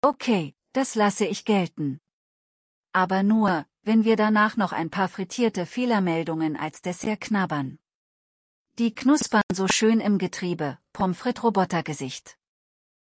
Okay, das lasse ich gelten. Aber nur, wenn wir danach noch ein paar frittierte Fehlermeldungen als Dessert knabbern. Die knuspern so schön im Getriebe, Pommes frites Robotergesicht.